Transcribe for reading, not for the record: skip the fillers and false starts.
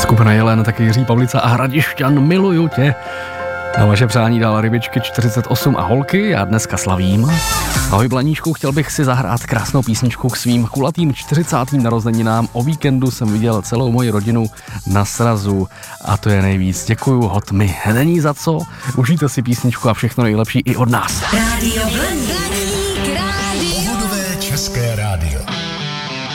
Skupina Jelen, taky Jiří Pavlica a Hradišťan, miluju tě. Na vaše přání dala Rybičky 48 a holky, já dneska slavím. Ahoj Blaníčku, chtěl bych si zahrát krásnou písničku k svým kulatým 40. narozeninám. O víkendu jsem viděl celou moji rodinu na srazu a to je nejvíc. Děkuju, hot mi není za co. Užijte si písničku a všechno nejlepší i od nás. Rádio Blend.